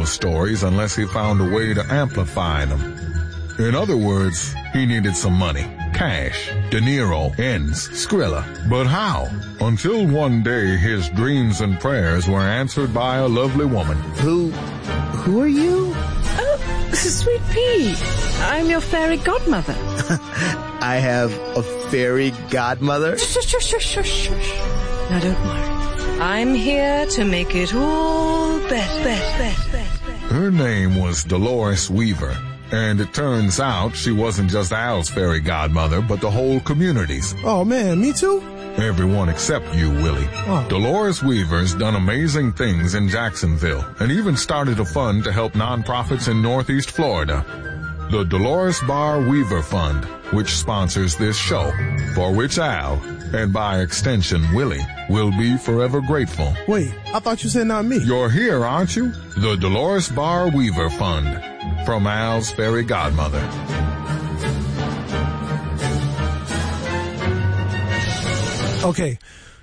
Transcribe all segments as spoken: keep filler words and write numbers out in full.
those stories unless he found a way to amplify them. In other words, he needed some money. Cash, De Niro, ends, Skrilla. But how? Until one day his dreams and prayers were answered by a lovely woman. Who, who are you? Oh, Sweet Pea. I'm your fairy godmother. I have a fairy godmother? Shush, shush, shush, shush, shush. Now don't worry. I'm here to make it all better, better, better, better. Her name was Dolores Weaver. And it turns out she wasn't just Al's fairy godmother, but the whole community's. Oh, man, me too? Everyone except you, Willie. Oh. Dolores Weaver's done amazing things in Jacksonville and even started a fund to help nonprofits in Northeast Florida. The Dolores Barr Weaver Fund, which sponsors this show, for which Al, and by extension Willie, will be forever grateful. Wait, I thought you said not me. You're here, aren't you? The Dolores Barr Weaver Fund. From Al's fairy godmother. Okay,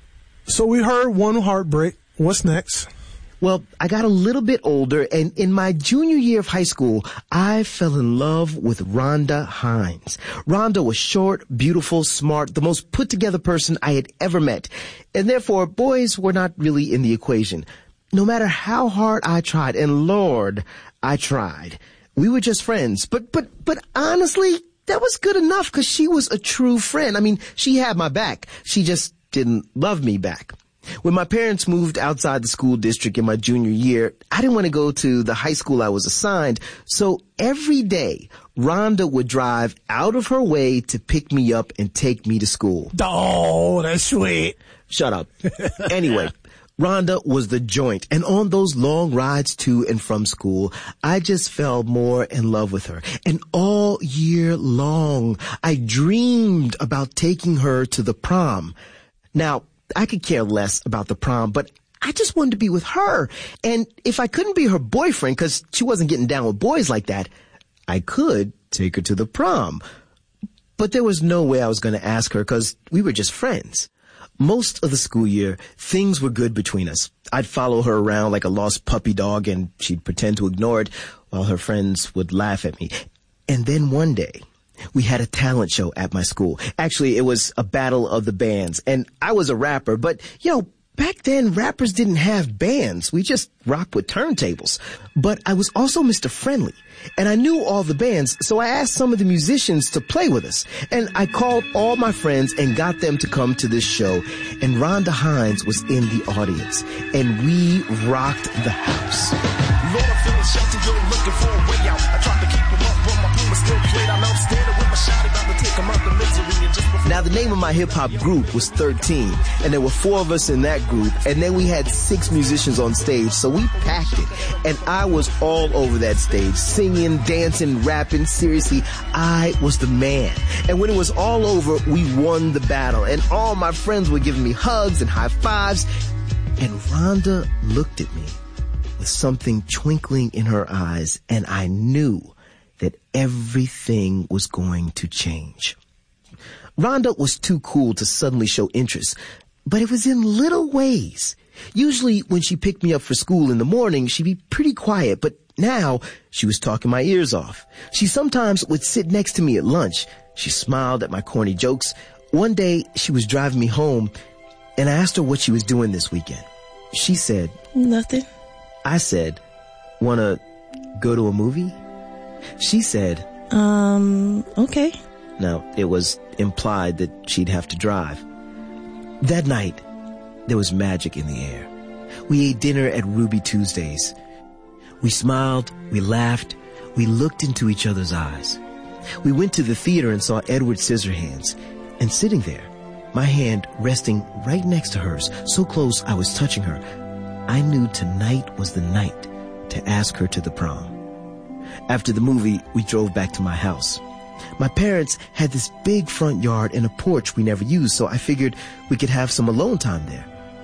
so we heard One Heartbreak. What's next? Well, I got a little bit older, and in my junior year of high school, I fell in love with Rhonda Hines. Rhonda was short, beautiful, smart, the most put-together person I had ever met. And therefore, boys were not really in the equation. No matter how hard I tried, and Lord, I tried. We were just friends, but, but, but honestly, that was good enough because she was a true friend. I mean, she had my back. She just didn't love me back. When my parents moved outside the school district in my junior year, I didn't want to go to the high school I was assigned. So every day, Rhonda would drive out of her way to pick me up and take me to school. Oh, that's sweet. Shut up. Anyway. Rhonda was the joint, and on those long rides to and from school, I just fell more in love with her. And all year long, I dreamed about taking her to the prom. Now, I could care less about the prom, but I just wanted to be with her. And if I couldn't be her boyfriend, because she wasn't getting down with boys like that, I could take her to the prom. But there was no way I was going to ask her, because we were just friends. Most of the school year, things were good between us. I'd follow her around like a lost puppy dog, and she'd pretend to ignore it while her friends would laugh at me. And then one day, we had a talent show at my school. Actually, it was a battle of the bands, and I was a rapper, but, you know, back then, rappers didn't have bands. We just rocked with turntables. But I was also Mister Friendly, and I knew all the bands, so I asked some of the musicians to play with us. And I called all my friends and got them to come to this show. And Rhonda Hines was in the audience, and we rocked the house. Lord, I'm feeling sheltered, you're looking for a way out. I tried to keep them up, but my puma still played. I know I'm standing with my shot, about to take them out the misery. And just before now, the name of my hip-hop group was thirteen, and there were four of us in that group, and then we had six musicians on stage, so we packed it. And I was all over that stage, singing, dancing, rapping. Seriously, I was the man. And when it was all over, we won the battle, and all my friends were giving me hugs and high fives. And Rhonda looked at me with something twinkling in her eyes, and I knew that everything was going to change. Rhonda was too cool to suddenly show interest, but it was in little ways. Usually when she picked me up for school in the morning, she'd be pretty quiet, but now she was talking my ears off. She sometimes would sit next to me at lunch. She smiled at my corny jokes. One day she was driving me home, and I asked her what she was doing this weekend. She said, Nothing. I said, wanna go to a movie? She said, Um, okay. Now, it was implied that she'd have to drive. That night, there was magic in the air. We ate dinner at Ruby Tuesdays. We smiled, we laughed, we looked into each other's eyes. We went to the theater and saw Edward Scissorhands. And sitting there, my hand resting right next to hers, so close I was touching her, I knew tonight was the night to ask her to the prom. After the movie, we drove back to my house. My parents had this big front yard and a porch we never used, so I figured we could have some alone time there.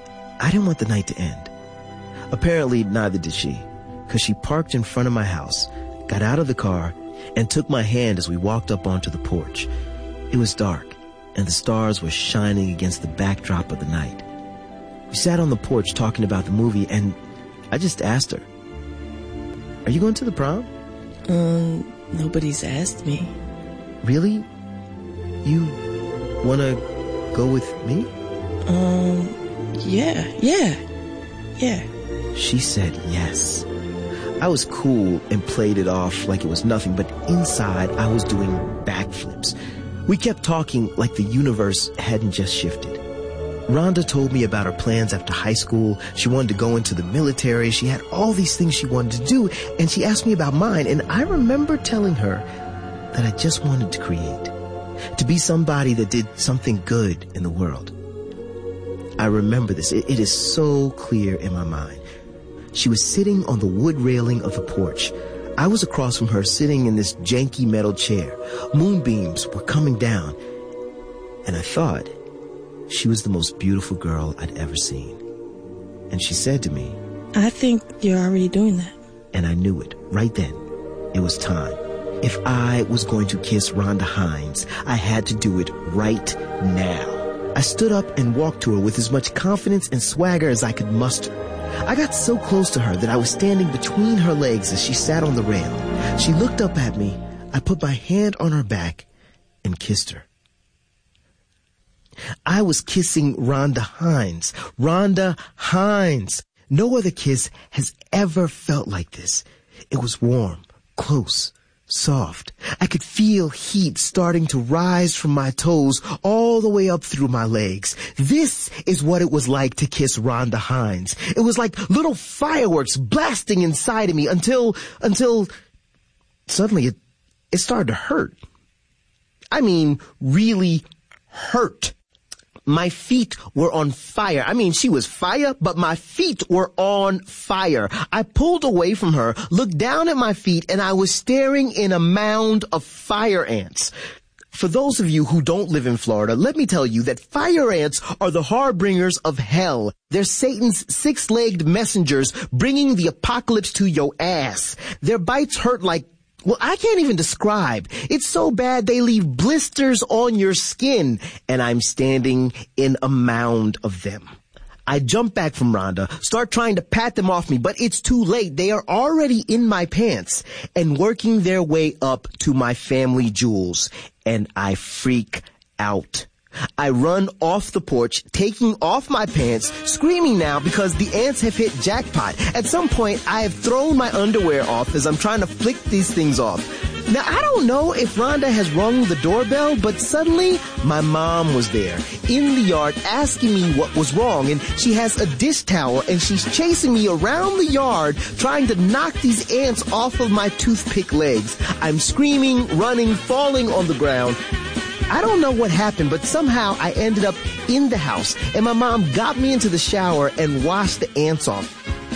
I didn't want the night to end. Apparently, neither did she, because she parked in front of my house, got out of the car, and took my hand as we walked up onto the porch. It was dark, and the stars were shining against the backdrop of the night. We sat on the porch talking about the movie, and I just asked her, Are you going to the prom? Um, nobody's asked me. Really? You wanna go with me? Um, yeah, yeah, yeah. She said yes. I was cool and played it off like it was nothing, but inside I was doing backflips. We kept talking like the universe hadn't just shifted. Rhonda told me about her plans after high school. She wanted to go into the military. She had all these things she wanted to do, and she asked me about mine, and I remember telling her that I just wanted to create, to be somebody that did something good in the world. I remember this. It, it is so clear in my mind. She was sitting on the wood railing of the porch. I was across from her sitting in this janky metal chair. Moonbeams were coming down, and I thought she was the most beautiful girl I'd ever seen. And she said to me, I think you're already doing that. And I knew it right then. It was time. If I was going to kiss Rhonda Hines, I had to do it right now. I stood up and walked to her with as much confidence and swagger as I could muster. I got so close to her that I was standing between her legs as she sat on the rail. She looked up at me. I put my hand on her back and kissed her. I was kissing Rhonda Hines. Rhonda Hines. No other kiss has ever felt like this. It was warm, close, soft. I could feel heat starting to rise from my toes all the way up through my legs. This is what it was like to kiss Rhonda Hines. It was like little fireworks blasting inside of me until, until suddenly it, it started to hurt. I mean, really hurt. My feet were on fire. I mean, she was fire, but my feet were on fire. I pulled away from her, looked down at my feet, and I was staring in a mound of fire ants. For those of you who don't live in Florida, let me tell you that fire ants are the harbingers of hell. They're Satan's six-legged messengers bringing the apocalypse to your ass. Their bites hurt like, well, I can't even describe. It's so bad they leave blisters on your skin, and I'm standing in a mound of them. I jump back from Rhonda, start trying to pat them off me, but it's too late. They are already in my pants and working their way up to my family jewels, and I freak out. I run off the porch, taking off my pants, screaming now because the ants have hit jackpot. At some point, I have thrown my underwear off as I'm trying to flick these things off. Now, I don't know if Rhonda has rung the doorbell, but suddenly my mom was there in the yard asking me what was wrong, and she has a dish towel and she's chasing me around the yard trying to knock these ants off of my toothpick legs. I'm screaming, running, falling on the ground. I don't know what happened, but somehow I ended up in the house, and my mom got me into the shower and washed the ants off.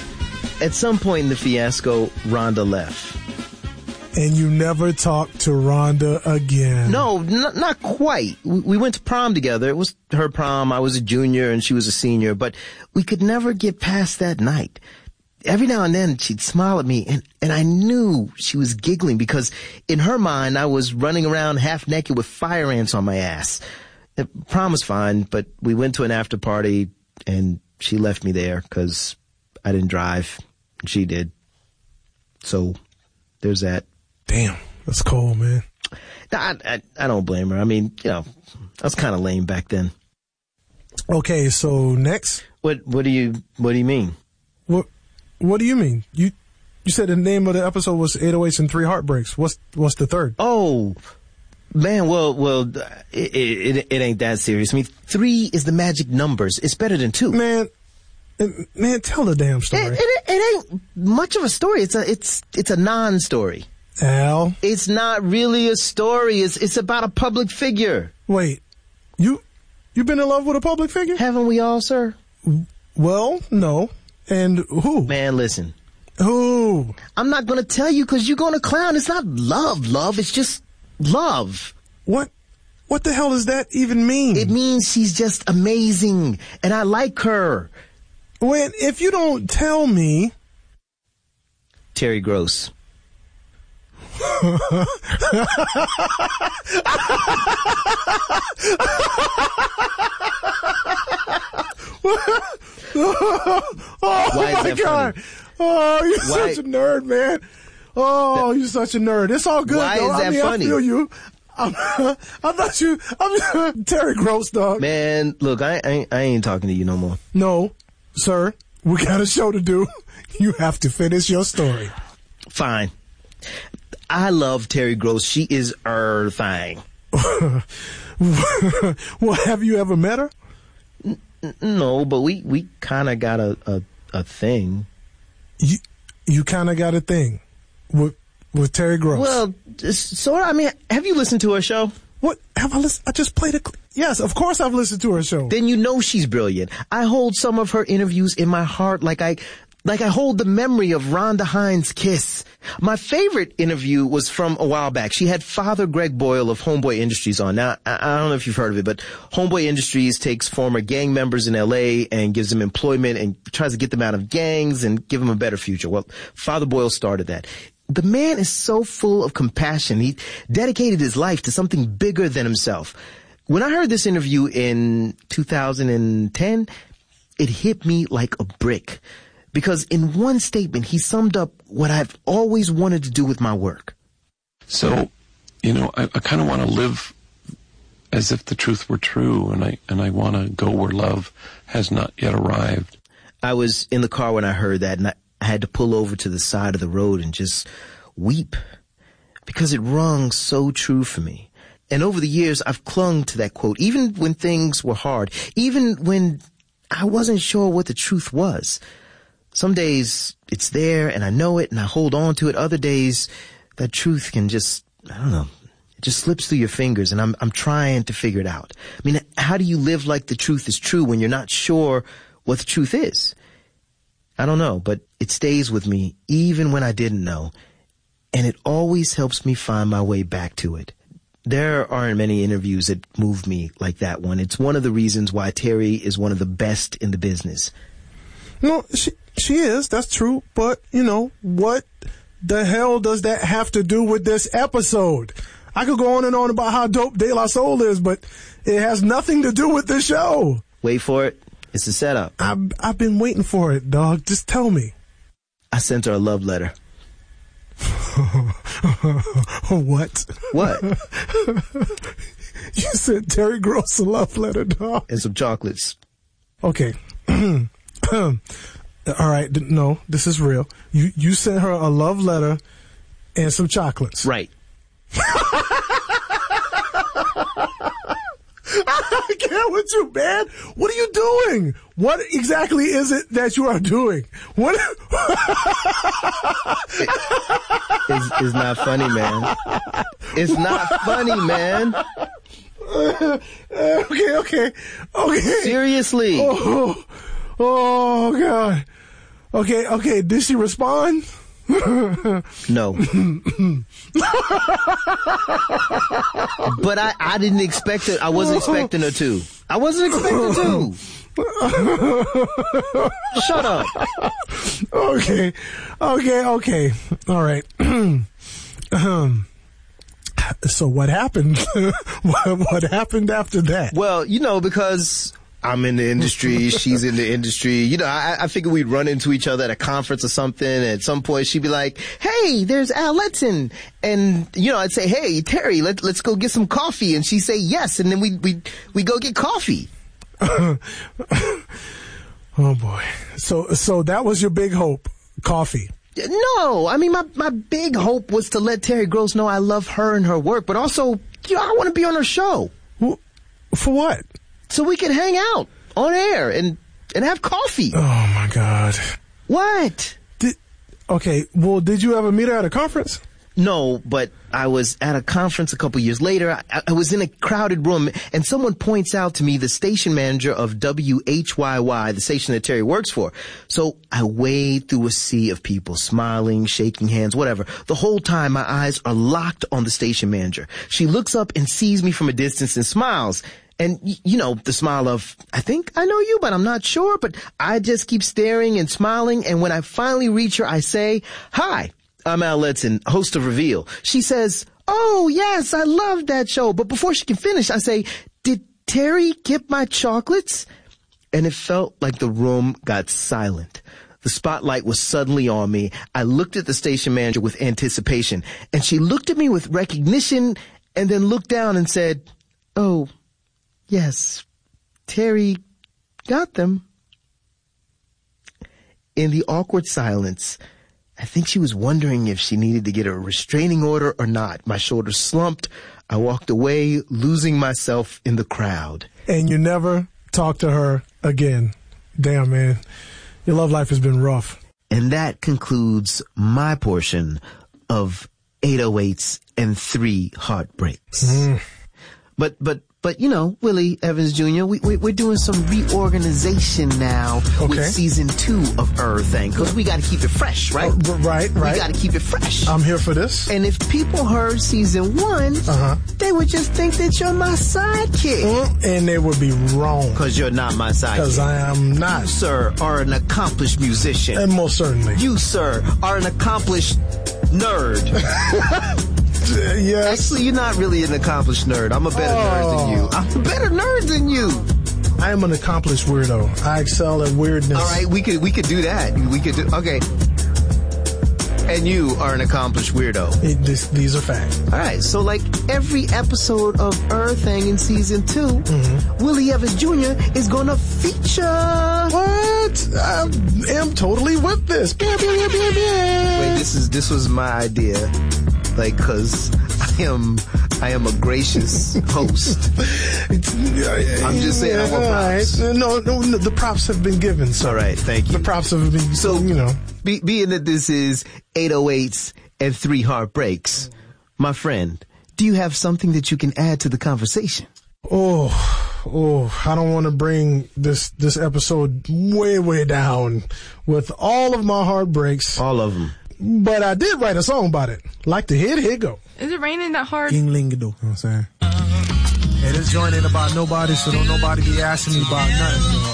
At some point in the fiasco, Rhonda left. And you never talked to Rhonda again? No, n- not quite. We-, we went to prom together. It was her prom. I was a junior and she was a senior, but we could never get past that night. Every now and then she'd smile at me, and, and I knew she was giggling because in her mind I was running around half naked with fire ants on my ass. The prom was fine, but we went to an after party and she left me there because I didn't drive. She did. So there's that. Damn, that's cold, man. I, I, I don't blame her. I mean, you know, I was kind of lame back then. Okay, so next. What What do you What do you mean? What What do you mean? You you said the name of the episode was eight oh eights and Three Heartbreaks. What's What's the third? Oh, man. Well, well, it, it it ain't that serious. I mean, three is the magic numbers. It's better than two. Man, man, tell the damn story. It, it, it ain't much of a story. It's a it's it's a non-story. Al, it's not really a story. It's it's about a public figure. Wait, you you been in love with a public figure? Haven't we all, sir? Well, no. And who? Man, listen. Who? I'm not going to tell you because you're going to clown. It's not love, love. It's just love. What? What the hell does that even mean? It means she's just amazing, and I like her. When, if you don't tell me... Terry Gross. oh Why is my that God. Funny? Oh, you're Why? such a nerd, man. Oh, you're such a nerd. It's all good. Why though. is that I mean, funny? I feel you. I'm, I thought you. I'm Terry Gross, dog. Man, look, I, I, ain't, I ain't talking to you no more. No, sir. We got a show to do. You have to finish your story. Fine. I love Terry Gross. She is her thing. Well, have you ever met her? N- no, but we, we kind of got a, a, a thing. You, you kind of got a thing with with Terry Gross. Well, sort of. I mean, have you listened to her show? What have I listened? I just played a. Cl- yes, of course I've listened to her show. Then you know she's brilliant. I hold some of her interviews in my heart, like I, like I hold the memory of Rhonda Hines' kiss. My favorite interview was from a while back. She had Father Greg Boyle of Homeboy Industries on. Now, I, I don't know if you've heard of it, but Homeboy Industries takes former gang members in L A and gives them employment and tries to get them out of gangs and give them a better future. Well, Father Boyle started that. The man is so full of compassion. He dedicated his life to something bigger than himself. When I heard this interview in two thousand ten, it hit me like a brick. Because in one statement, he summed up what I've always wanted to do with my work. So, you know, I, I kind of want to live as if the truth were true, and I and I want to go where love has not yet arrived. I was in the car when I heard that, and I, I had to pull over to the side of the road and just weep, because it rung so true for me. And over the years, I've clung to that quote, even when things were hard, even when I wasn't sure what the truth was. Some days it's there and I know it and I hold on to it. Other days that truth can just, I don't know, it just slips through your fingers, and I'm, I'm trying to figure it out. I mean, how do you live like the truth is true when you're not sure what the truth is? I don't know, but it stays with me even when I didn't know. And it always helps me find my way back to it. There aren't many interviews that move me like that one. It's one of the reasons why Terry is one of the best in the business. No, she she is. That's true. But, you know, what the hell does that have to do with this episode? I could go on and on about how dope De La Soul is, but it has nothing to do with this show. Wait for it. It's a setup. I've, I've been waiting for it, dog. Just tell me. I sent her a love letter. What? What? You sent Terry Gross a love letter, dog. And some chocolates. Okay. All right. No, this is real. You you sent her a love letter and some chocolates. Right. I can't with you, man. What are you doing? What exactly is it that you are doing? What? It's, it's not funny, man. It's not funny, man. Uh, okay, okay, okay. Seriously. Oh, oh, God. Okay, okay. Did she respond? No. But I, I didn't expect it. I wasn't expecting her to. I wasn't expecting to. Shut up. Okay, okay, okay. All right. um. So what happened? what, what happened after that? Well, you know, because I'm in the industry, she's in the industry. You know, I, I figured we'd run into each other at a conference or something. And at some point, she'd be like, "Hey, there's Al Letson," and you know, I'd say, "Hey, Terry, let, let's go get some coffee." And she'd say yes, and then we we we go get coffee. Oh boy! So so that was your big hope, coffee. No, I mean, my, my big hope was to let Terry Gross know I love her and her work, but also, you know, I want to be on her show. For what? So we can hang out on air and, and have coffee. Oh my God. What? Did, okay, well, did you ever meet her at a conference? No, but I was at a conference a couple years later. I, I was in a crowded room, and someone points out to me the station manager of W H Y Y, the station that Terry works for. So I wade through a sea of people, smiling, shaking hands, whatever. The whole time, my eyes are locked on the station manager. She looks up and sees me from a distance and smiles. And, you know, the smile of, I think I know you, but I'm not sure. But I just keep staring and smiling. And when I finally reach her, I say, "Hi, I'm Al Letson, host of Reveal." She says, "Oh, yes, I love that show." But before she can finish, I say, "Did Terry get my chocolates?" And it felt like the room got silent. The spotlight was suddenly on me. I looked at the station manager with anticipation, and she looked at me with recognition and then looked down and said, "Oh, yes, Terry got them." In the awkward silence, I think she was wondering if she needed to get a restraining order or not. My shoulders slumped. I walked away, losing myself in the crowd. And you never talked to her again. Damn, man. Your love life has been rough. And that concludes my portion of eight oh eights and three heartbreaks. Mm. But, but, but, you know, Willie Evans Junior, we, we, we're doing some reorganization now Okay. with season two of Everything, because we got to keep it fresh, right? Uh, right, right. We got to keep it fresh. I'm here for this. And if people heard season one, Uh-huh. they would just think that you're my sidekick. Mm, and they would be wrong. Because you're not my Because sidekick. I am not. You, sir, are an accomplished musician. And most certainly. You, sir, are an accomplished nerd. Uh, yes. Actually, you're not really an accomplished nerd. I'm a better nerd than you. I'm a better nerd than you. I am an accomplished weirdo. I excel at weirdness. All right, we could we could do that. We could do okay. And you are an accomplished weirdo. It, this, these are facts. All right, so like every episode of Everything in season two, Mm-hmm. Willie Evans Junior is gonna feature. What? I am totally with this. Blah, blah, blah, blah, blah. Wait, this is this was my idea. Like, cause I am I am a gracious host. I'm just saying I'm a props. Right. No, no, no, the props have been given. So All right, thank you. the props have been, So, so you know. Be, being that this is eight oh eights and three heartbreaks, my friend, do you have something that you can add to the conversation? Oh, oh, I don't want to bring this this episode way, way down with all of my heartbreaks, All of them. but I did write a song about it. Like to hit, here go. Is it raining that hard? Yingling-a-do. You know what I'm saying? Hey, this joint ain't about nobody, so don't nobody be asking me about nothing.